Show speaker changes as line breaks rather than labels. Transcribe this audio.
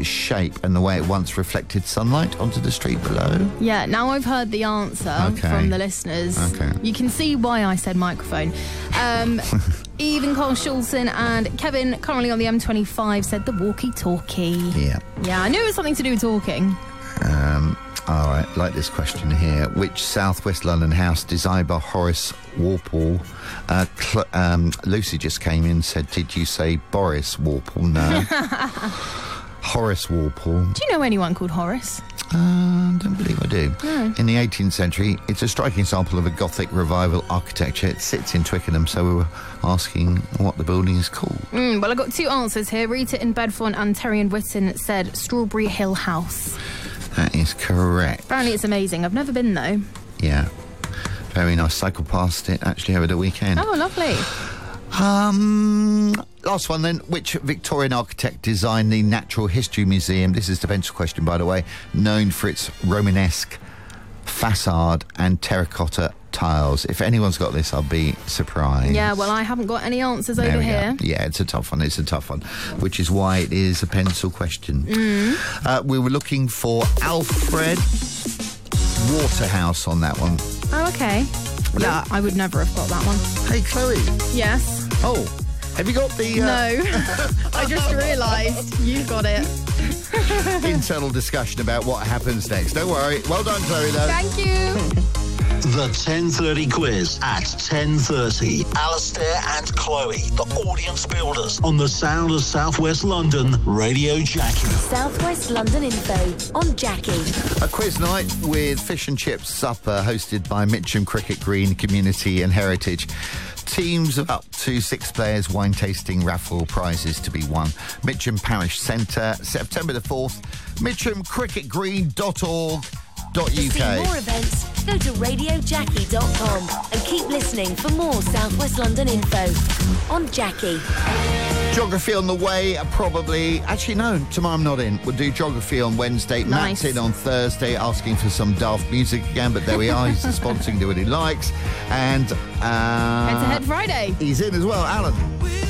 its shape and the way it once reflected sunlight onto the street below?
Yeah, now I've heard the answer from the listeners.
Okay.
You can see why I said microphone. Even Carl Schulzen and Kevin, currently on the M25, said the walkie-talkie.
Yeah.
Yeah, I knew it was something to do with talking.
All right, like this question here. Which southwest London house designed by Horace Walpole? Lucy just came in and said, did you say Boris Walpole? No. Horace Walpole.
Do you know anyone called Horace?
Don't believe I do.
No.
In the 18th century, it's a striking example of a Gothic revival architecture. It sits in Twickenham, so we were asking what the building is called.
Well, I got two answers here. Rita in Bedford and Terry in Witton said Strawberry Hill House.
That is correct.
Apparently it's amazing. I've never been, though.
Yeah. Very nice. Cycled past it, actually, over the weekend.
Oh, lovely.
Last one then. Which Victorian architect designed the Natural History Museum? This is the bench question, by the way. Known for its Romanesque facade and terracotta tiles. If anyone's got this, I'll be surprised.
Yeah, well, I haven't got any answers over here.
Yeah, it's a tough one. It's a tough one, which is why it is a pencil question. We were looking for Alfred Waterhouse on that one.
Oh, okay. Yeah, I would never have got that one.
Hey, Chloe.
Yes.
Oh, have you got the...
No. I just realised you got it.
internal discussion about what happens next. Don't worry. Well done, Chloe, though.
Thank you.
The 10:30 quiz at 10:30. Alistair and Chloe, the audience builders on the sound of Southwest London, Radio Jackie.
Southwest London info on Jackie.
A quiz night with fish and chips supper hosted by Mitcham Cricket Green Community and Heritage. Teams of up to 6 players, wine tasting, raffle prizes to be won. Mitcham Parish Centre, September the 4th, mitchamcricketgreen.org.uk.
To see more events, go to radiojackie.com and keep listening for more Southwest London info on Jackie.
Geography on the way, probably. Actually, no, tomorrow I'm not in. We'll do geography on Wednesday.
Nice.
Matt's in on Thursday asking for some daft music again, but there we are. He's sponsoring, do what he likes. And
Head to Head Friday.
he's in as well, Alan.